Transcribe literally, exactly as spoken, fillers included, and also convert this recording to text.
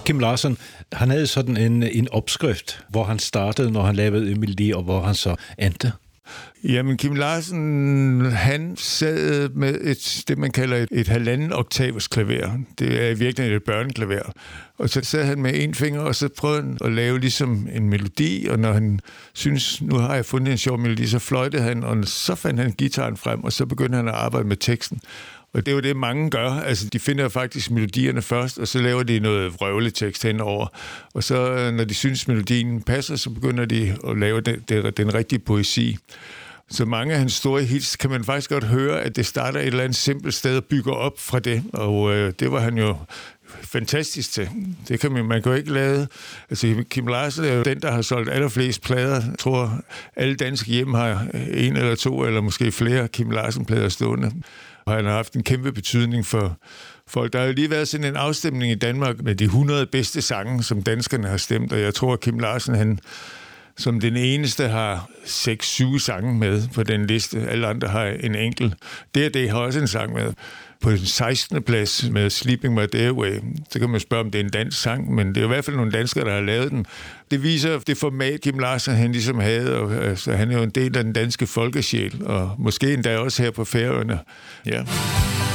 Kim Larsen, han havde sådan en, en opskrift, hvor han startede, når han lavede en melodi, og hvor han så endte. Jamen, Kim Larsen, han sad med et, det, man kalder et, et halvanden oktavers klaver. Det er virkelig et børneklaver. Og så sad han med en finger, og så prøvede han at lave ligesom en melodi, og når han synes, nu har jeg fundet en sjov melodi, så fløjtede han, og så fandt han gitaren frem, og så begyndte han at arbejde med teksten. Og det er jo det, mange gør. Altså, de finder faktisk melodierne først, og så laver de noget vrøvletekst henover. Og så, når de synes, melodien passer, så begynder de at lave den, den, den rigtige poesi. Så mange af hans store hits kan man faktisk godt høre, at det starter et eller andet simpelt sted og bygger op fra det. Og øh, det var han jo fantastisk til. Det kan man, man kan jo ikke lade. Altså, Kim Larsen er jo den, der har solgt allerflest plader. Jeg tror, alle danske hjem har en eller to, eller måske flere Kim Larsen-plader stående. Og han har haft en kæmpe betydning for folk. Der har jo lige været sådan en afstemning i Danmark med de hundrede bedste sange, som danskerne har stemt, og jeg tror, at Kim Larsen, han som den eneste har seks syv sange med på den liste. Alle andre har en enkelt. D og D har også en sang med. På den sekstende plads med Sleeping My Day Away. Så kan man spørge, om det er en dansk sang, men det er i hvert fald nogle danskere, der har lavet den. Det viser det format, Kim Larsen han ligesom havde, og altså, han er jo en del af den danske folkesjæl, og måske endda også her på Færøerne. Ja.